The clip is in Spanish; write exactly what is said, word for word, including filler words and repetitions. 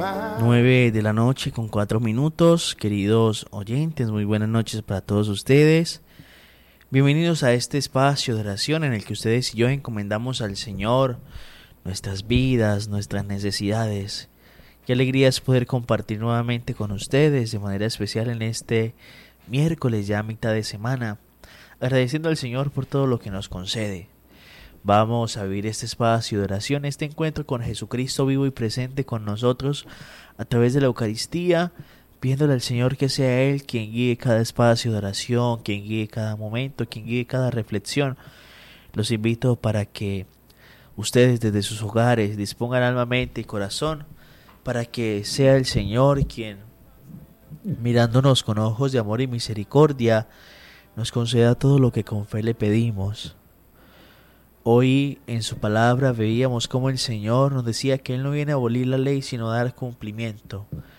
Nueve de la noche con cuatro minutos, queridos oyentes, muy buenas noches para todos ustedes. Bienvenidos a este espacio de oración en el que ustedes y yo encomendamos al Señor nuestras vidas, nuestras necesidades. Qué alegría es poder compartir nuevamente con ustedes de manera especial en este miércoles ya a mitad de semana, agradeciendo al Señor por todo lo que nos concede. Vamos a vivir este espacio de oración, este encuentro con Jesucristo vivo y presente con nosotros a través de la Eucaristía, pidiéndole al Señor que sea Él quien guíe cada espacio de oración, quien guíe cada momento, quien guíe cada reflexión. Los invito para que ustedes desde sus hogares dispongan alma, mente y corazón para que sea el Señor quien, mirándonos con ojos de amor y misericordia, nos conceda todo lo que con fe le pedimos. Hoy en su palabra veíamos cómo el Señor nos decía que Él no viene a abolir la ley sino a dar cumplimiento.